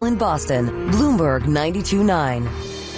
In Boston, Bloomberg 92.9.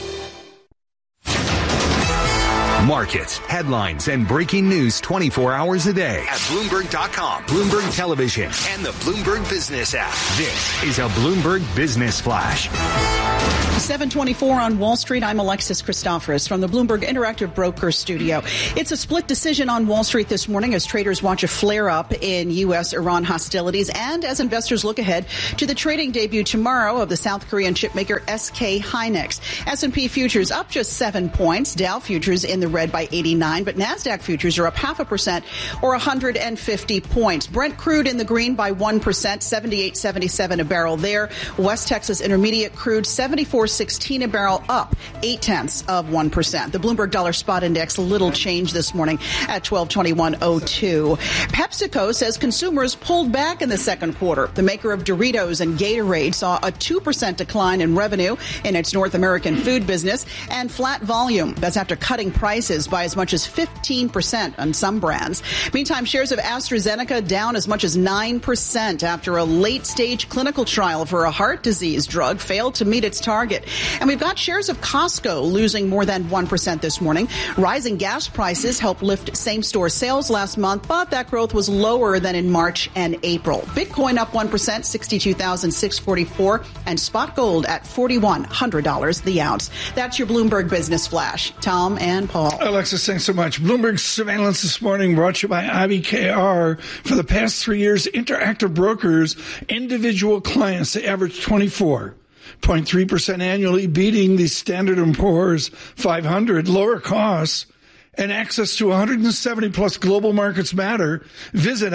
Markets, headlines, and breaking news 24 hours a day at Bloomberg.com, Bloomberg Television, and the Bloomberg Business app. This is a Bloomberg Business Flash. 7:24 on Wall Street. I'm Alexis Christoforous from the Bloomberg Interactive Broker Studio. It's a split decision on Wall Street this morning as traders watch a flare-up in U.S.-Iran hostilities and as investors look ahead to the trading debut tomorrow of the South Korean chipmaker SK Hynix. S&P futures up just 7 points. Dow futures in the red by 89, but NASDAQ futures are up 0.5% or 150 points. Brent crude in the green by 1%, 78.77 a barrel there. West Texas Intermediate crude 74.16 a barrel, up 0.8%. The Bloomberg Dollar Spot Index, little change this morning at 1221.02. PepsiCo says consumers pulled back in the second quarter. The maker of Doritos and Gatorade saw a 2% decline in revenue in its North American food business and flat volume. That's after cutting prices by as much as 15% on some brands. Meantime, shares of AstraZeneca down as much as 9% after a late-stage clinical trial for a heart disease drug failed to meet its target. And we've got shares of Costco losing more than 1% this morning. Rising gas prices helped lift same-store sales last month, but that growth was lower than in March and April. Bitcoin up 1%, 62,644, and spot gold at $4,100 the ounce. That's your Bloomberg Business Flash. Tom and Paul. Alexis, thanks so much. Bloomberg Surveillance this morning brought to you by IBKR. For the past 3 years, Interactive Brokers, individual clients, they average 24.3% annually, beating the Standard & Poor's 500, lower costs, and access to 170 plus global markets matter. Visit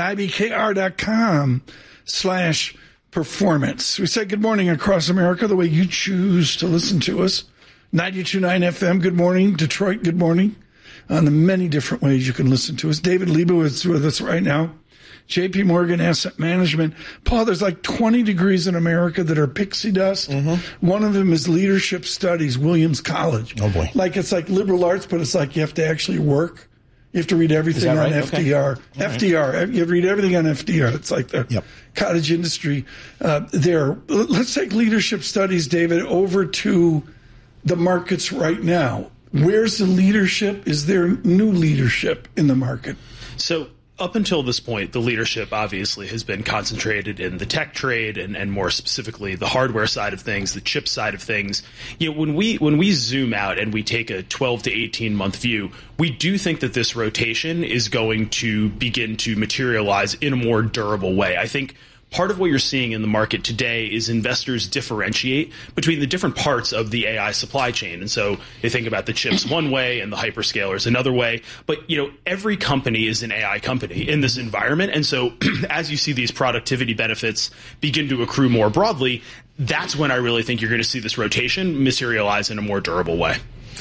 IBKR.com/performance. We say good morning across America, the way you choose to listen to us. 92.9 FM, good morning. Detroit, good morning. On the many different ways you can listen to us. David Leibowitz is with us right now. JP Morgan Asset Management. Paul, there's like 20 degrees in America that are pixie dust. Mm-hmm. One of them is leadership studies, Williams College. Oh, boy. Like it's like liberal arts, but it's like you have to actually work. You have to read everything on right? FDR. Okay. FDR. Right. You have to read everything on FDR. It's like the cottage industry there. Let's take leadership studies, David, over to the markets right now. Where's the leadership? Is there new leadership in the market? So up until this point, the leadership obviously has been concentrated in the tech trade and more specifically the hardware side of things, the chip side of things. You know, when we zoom out and we take a 12 to 18 month view, we do think that this rotation is going to begin to materialize in a more durable way. I think part of what you're seeing in the market today is investors differentiate between the different parts of the AI supply chain. And so they think about the chips one way and the hyperscalers another way. But, you know, every company is an AI company in this environment. And so as you see these productivity benefits begin to accrue more broadly, that's when I really think you're going to see this rotation materialize in a more durable way.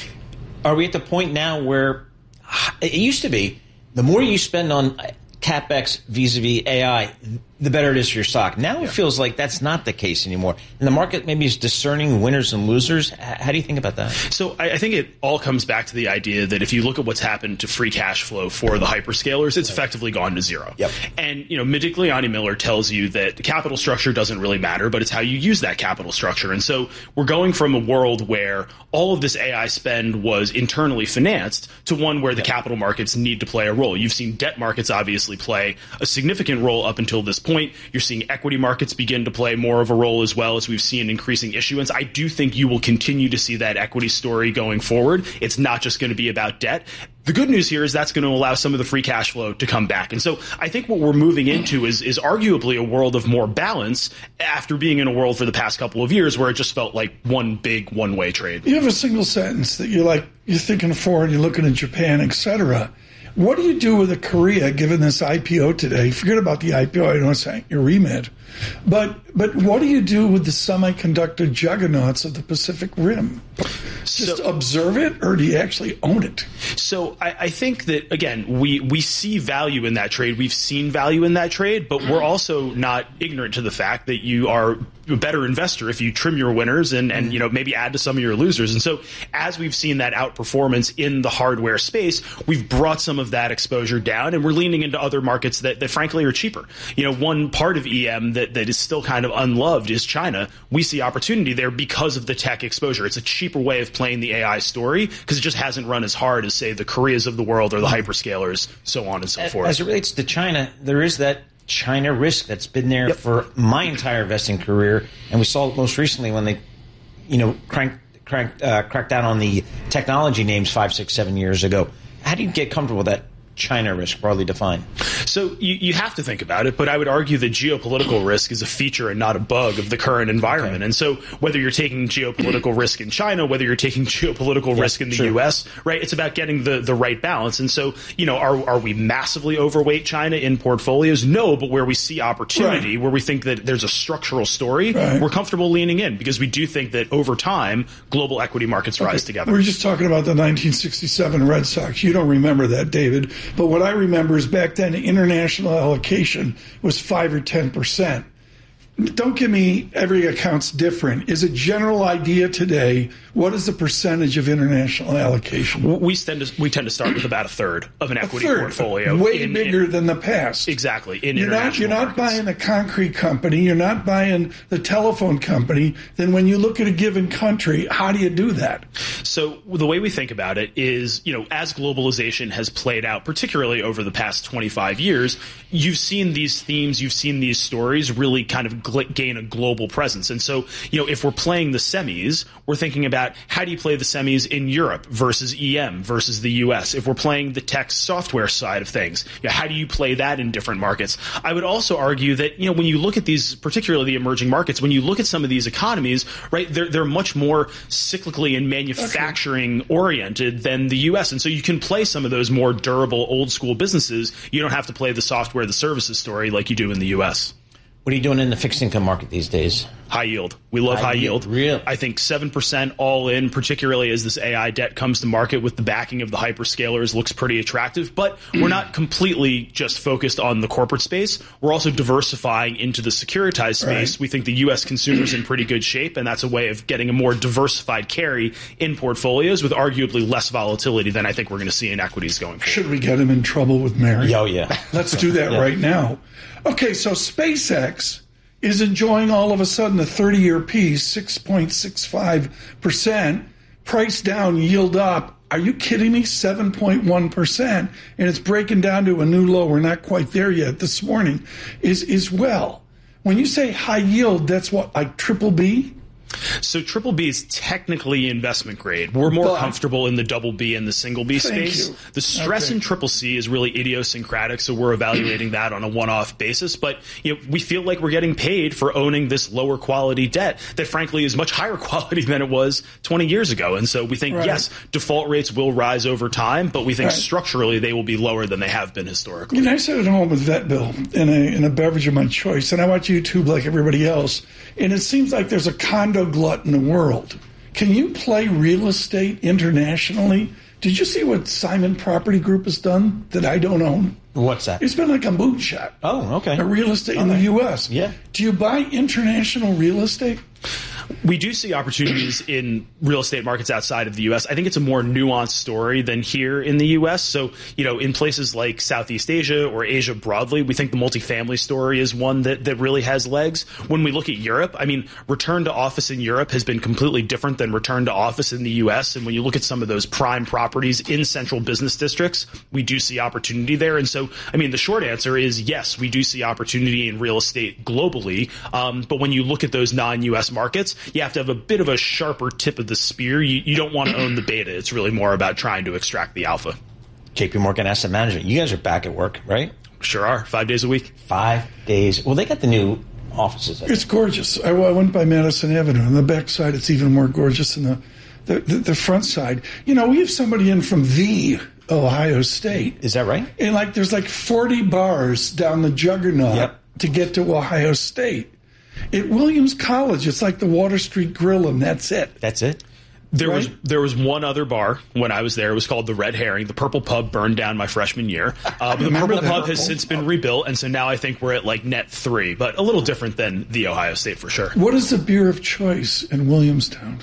Are we at the point now where it used to be the more you spend on CapEx vis-a-vis AI, the better it is for your stock. Now it feels like that's not the case anymore. And the market maybe is discerning winners and losers. How do you think about that? So I think it all comes back to the idea that if you look at what's happened to free cash flow for the hyperscalers, it's effectively gone to zero. Yep. And, you know, Modigliani Miller tells you that the capital structure doesn't really matter, but it's how you use that capital structure. And so we're going from a world where all of this AI spend was internally financed to one where the capital markets need to play a role. You've seen debt markets obviously play a significant role up until this point. You're seeing equity markets begin to play more of a role as well as we've seen increasing issuance. I do think you will continue to see that equity story going forward. It's not just going to be about debt. The good news here is that's going to allow some of the free cash flow to come back. And so I think what we're moving into is arguably a world of more balance after being in a world for the past couple of years where it just felt like one big one-way trade. You have a single sentence that you're thinking forward, you're looking at Japan, et cetera. What do you do with a Korea given this IPO today? Forget about the IPO. I know it's not your remit. But what do you do with the semiconductor juggernauts of the Pacific Rim? Just observe it, or do you actually own it? So I think that, again, we see value in that trade. We've seen value in that trade, but we're also not ignorant to the fact that you are a better investor if you trim your winners and you know, maybe add to some of your losers. And so as we've seen that outperformance in the hardware space, we've brought some of that exposure down, and we're leaning into other markets that frankly are cheaper. One part of EM that is still kind of unloved is China. We see opportunity there because of the tech exposure. It's a cheaper way of playing the AI story because it just hasn't run as hard as, say, the Koreas of the world or the hyperscalers, so on and so forth. As it relates to China, there is that China risk that's been there for my entire investing career, and we saw it most recently when they, cracked down on the technology names 5, 6, 7 years ago. How do you get comfortable with that China risk, broadly defined? So you have to think about it, but I would argue that geopolitical risk is a feature and not a bug of the current environment. Okay. And so whether you're taking geopolitical risk in China, whether you're taking geopolitical risk in the U.S., right, it's about getting the right balance. And so, are we massively overweight China in portfolios? No, but where we see opportunity, where we think that there's a structural story, we're comfortable leaning in because we do think that over time, global equity markets rise together. We're just talking about the 1967 Red Sox. You don't remember that, David. But what I remember is back then, international allocation was 5 or 10%. Don't give me every account's different. Is a general idea today, what is the percentage of international allocation? We tend to start with about a third of an equity portfolio. Way bigger than the past. Exactly. You're not buying the concrete company. You're not buying the telephone company. Then when you look at a given country, how do you do that? So the way we think about it is, as globalization has played out, particularly over the past 25 years, you've seen these themes, you've seen these stories really kind of gain a global presence. And so, if we're playing the semis, we're thinking about how do you play the semis in Europe versus EM versus the US? If we're playing the tech software side of things, how do you play that in different markets? I would also argue that, when you look at these, particularly the emerging markets, when you look at some of these economies, right, they're much more cyclically and manufacturing oriented than the US. And so you can play some of those more durable old school businesses. You don't have to play the software, the services story like you do in the US. What are you doing in the fixed income market these days? High yield. We love high yield. Really? I think 7% all in, particularly as this AI debt comes to market with the backing of the hyperscalers, looks pretty attractive. But we're not completely just focused on the corporate space. We're also diversifying into the securitized space. Right. We think the U.S. consumer's in pretty good shape, and that's a way of getting a more diversified carry in portfolios with arguably less volatility than I think we're going to see in equities going forward. Should we get him in trouble with Mary? Oh, yeah. Let's do that right now. Okay, so SpaceX is enjoying all of a sudden a 30-year piece, 6.65%, price down, yield up. Are you kidding me? 7.1%, and it's breaking down to a new low. We're not quite there yet this morning. Is well. When you say high yield, that's what, like triple B? So triple B is technically investment grade. We're more comfortable in the double B and the single B space. The stress in triple C is really idiosyncratic, so we're evaluating that on a one-off basis. But we feel like we're getting paid for owning this lower quality debt that frankly is much higher quality than it was 20 years ago. And so we think, yes, default rates will rise over time, but we think structurally they will be lower than they have been historically. I sit at home with Vet Bill in a beverage of my choice, and I watch YouTube like everybody else, and it seems like there's a condo glut in the world. Can you play real estate internationally? Did you see what Simon Property Group has done that I don't own? What's that? It's been like a moonshot. Oh, okay. A real estate in the U.S. Yeah. Do you buy international real estate? We do see opportunities in real estate markets outside of the U.S. I think it's a more nuanced story than here in the U.S. So, in places like Southeast Asia or Asia broadly, we think the multifamily story is one that really has legs. When we look at Europe, return to office in Europe has been completely different than return to office in the U.S. And when you look at some of those prime properties in central business districts, we do see opportunity there. And so, the short answer is yes, we do see opportunity in real estate globally. But when you look at those non-U.S. markets, you have to have a bit of a sharper tip of the spear. You don't want to own the beta. It's really more about trying to extract the alpha. JP Morgan Asset Management. You guys are back at work, right? Sure are. 5 days a week. 5 days. Well, they got the new offices. It's gorgeous. I went by Madison Avenue. On the back side, it's even more gorgeous than the front side. We have somebody in from the Ohio State. Is that right? And there's 40 bars down the Juggernaut to get to Ohio State. At Williams College, it's like the Water Street Grill, and that's it. That's it? There was one other bar when I was there. It was called the Red Herring. The Purple Pub burned down my freshman year. The Purple Pub has since been rebuilt, and so now I think we're at net 3, but a little different than the Ohio State for sure. What is the beer of choice in Williamstown?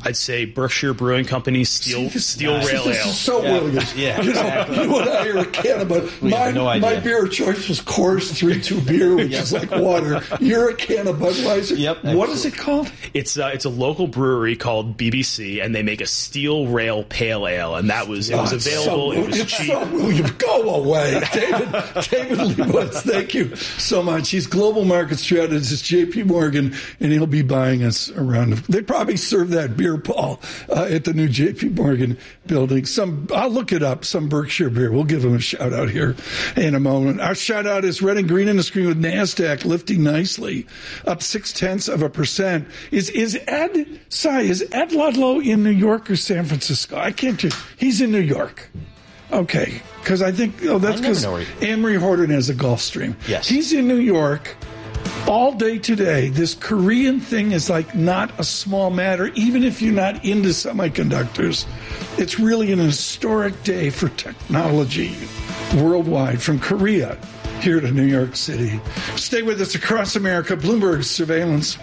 I'd say Berkshire Brewing Company's Steel Rail This Ale. is so Williams. Yeah, you exactly. know what I hear a can of, but my beer of choice was Coors 3-2 beer, which is like water. You're a can of Budweiser. Yep. What is it called? It's a local brewery called BBC, and they make a Steel Rail Pale Ale, and it was available. It was cheap. So Williams, go away, David Leibowitz. Thank you so much. He's global market strategist, J.P. Morgan, and he'll be buying us around. They probably serve that beer, Paul, at the new J.P. Morgan building. I'll look it up. Some Berkshire beer. We'll give him a shout out here in a moment. Our shout out is red and green in the screen with NASDAQ lifting nicely, up 0.6%. Is Ed Ludlow in New York or San Francisco? I can't tell. He's in New York. Okay, because I think that's because Anne-Marie Horton has a Gulfstream. Yes, he's in New York all day today. This Korean thing is like not a small matter, even if you're not into semiconductors. It's really an historic day for technology worldwide, from Korea here to New York City. Stay with us across America. Bloomberg Surveillance.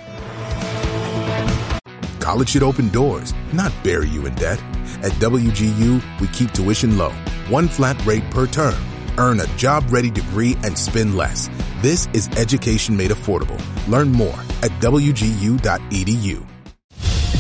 College should open doors, not bury you in debt. At WGU, we keep tuition low, one flat rate per term. Earn a job-ready degree and spend less. This is education made affordable. Learn more at WGU.edu.